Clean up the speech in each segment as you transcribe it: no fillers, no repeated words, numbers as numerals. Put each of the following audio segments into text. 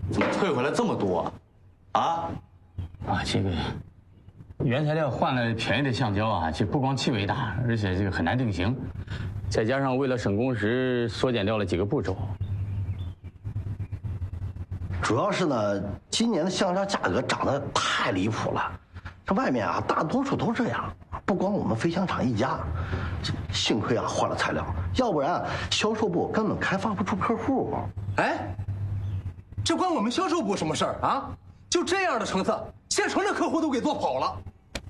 怎么退回来这么多？啊？ 这个原材料换了便宜的橡胶啊，这不光气味大，而且这个很难定型，再加上为了省工时，缩减掉了几个步骤。 主要是呢，今年的橡胶价格涨得太离谱了，这外面啊大多数都这样，不光我们飞翔厂一家。幸亏啊换了材料，要不然销售部根本开发不出客户。 哎，这关我们销售部什么事儿啊？就这样的成色，现成的客户都给做跑了。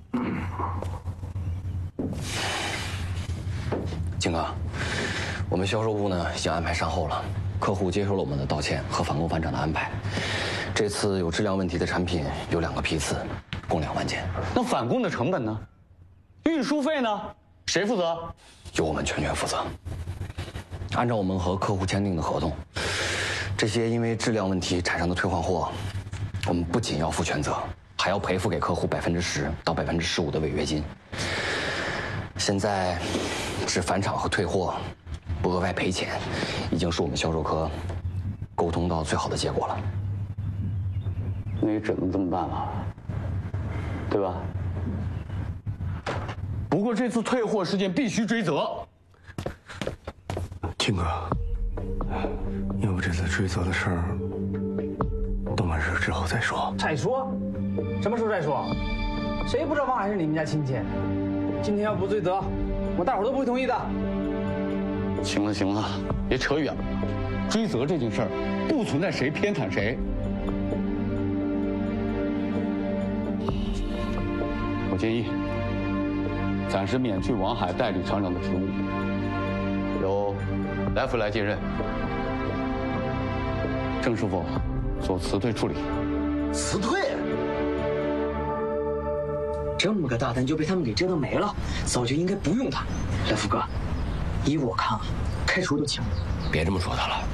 金哥，我们销售部呢已经安排善后了。客户接受了我们的道歉和返工返厂的安排。这次有质量问题的产品有2个批次，共2万件。 那返工的成本呢？运输费呢？谁负责？ 由我们全权负责。按照我们和客户签订的合同，这些因为质量问题产生的退换货，我们不仅要负全责，还要赔付给客户10%到15%的违约金。现在只返厂和退货，不额外赔钱，已经是我们销售科沟通到最好的结果了。 那也只能这么办了，对吧？不过这次退货事件必须追责。 金哥，要不这次追责的事儿，等完事之后再说。 再说？什么时候再说？谁不知道王海是你们家亲戚？今天要不追责，我大伙都不会同意的。 行了行了，别扯远了。追责这件事儿，不存在谁偏袒谁。我建议暂时免去王海代理厂长的职务，由来福来接任。郑师傅做辞退处理。 辞退？ 这么个大单就被他们给折腾没了，早就应该不用他。来福哥，依我看啊，开除就行。 别这么说他了，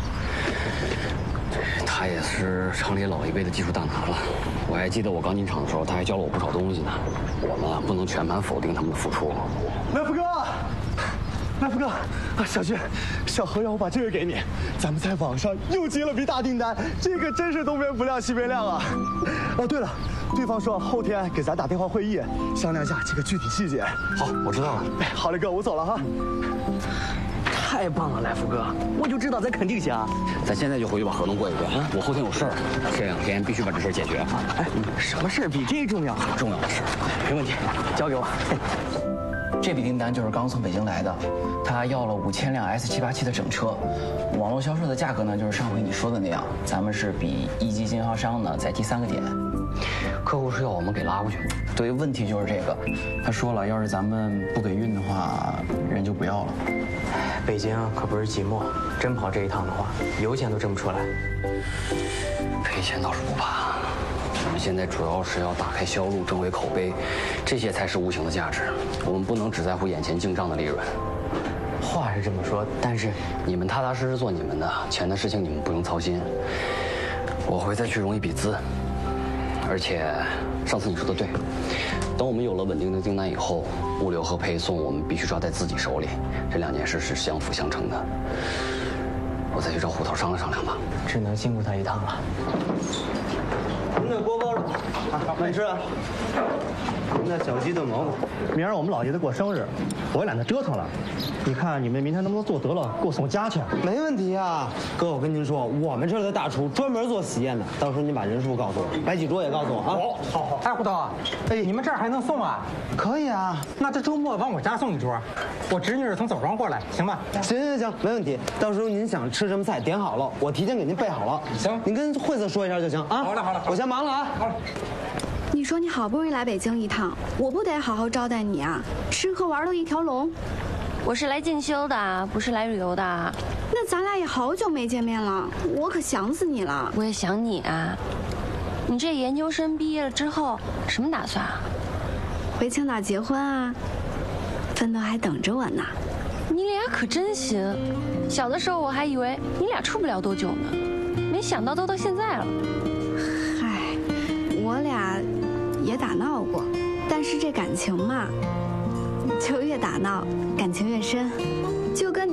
他也是厂里老一辈的技术大拿了。我还记得我刚进厂的时候，他还教了我不少东西呢。我们不能全盘否定他们的付出。 来福哥，来福哥，小军，小何让我把这个给你，咱们在网上又接了笔大订单，这个真是东边不亮西边亮啊！哦，对了，对方说后天给咱打电话会议，商量一下这个具体细节。 好，我知道了。 哎，好嘞哥，我走了哈。 太棒了，来福哥，我就知道咱肯定行。 咱现在就回去把合同过一遍啊！我后天有事儿，这2天必须把这事解决。 哎，什么事儿比这重要？ 很重要的事儿， 没问题，交给我。这笔订单就是刚从北京来的，他要了5000辆 S787的整车，网络销售的价格呢就是上回你说的那样，咱们是比一级经销商呢再提3个点。 客户是要我们给拉过去吗？ 对，问题就是这个，他说了，要是咱们不给运的话，人就不要了。北京可不是即墨，真跑这一趟的话，油钱都挣不出来。 赔钱倒是不怕，我们现在主要是要打开销路，挣回口碑，这些才是无形的价值。我们不能只在乎眼前进账的利润。 话是这么说，但是你们踏踏实实做你们的，钱的事情你们不用操心。我会再去融一笔资，而且上次你说的对，等我们有了稳定的订单以后，物流和配送我们必须抓在自己手里，这2件事是相辅相成的。我再去找虎头商量商量吧。 只能辛苦他一趟了。 您的锅包肉，慢吃啊。您的小鸡炖蘑菇。明儿我们老爷子过生日，我也懒得折腾了。你看你们明天能不能做得了，给我送家去？没问题啊，哥，我跟您说，我们这儿的大厨专门做喜宴的，到时候您把人数告诉我，摆几桌也告诉我啊。 好。哎，胡头，哎，你们这儿还能送啊？ 可以啊。 那这周末往我家送一桌，我侄女是从枣庄过来，行吧？ 行，没问题。到时候您想吃什么菜，点好了，我提前给您备好了。 行， 您跟惠子说一下就行啊。 好了， 我先忙了啊。 好了。 你说你好不容易来北京一趟，我不得好好招待你啊？吃喝玩都一条龙。 我是来进修的，不是来旅游的。 那咱俩也好久没见面了，我可想死你了。 我也想你啊。你这研究生毕业了之后什么打算啊？ 回青岛结婚啊，奋斗还等着我呢。 你俩可真行，小的时候我还以为你俩处不了多久呢，没想到都到现在了。 嗨，我俩也打闹过，但是这感情嘛，就越打闹感情越深，就跟你。